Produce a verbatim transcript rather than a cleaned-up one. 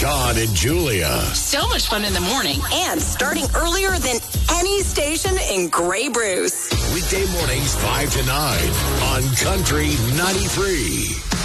John and Julia. So much fun in the morning. And starting earlier than any station in Grey Bruce. Weekday mornings five to nine on Country ninety-three.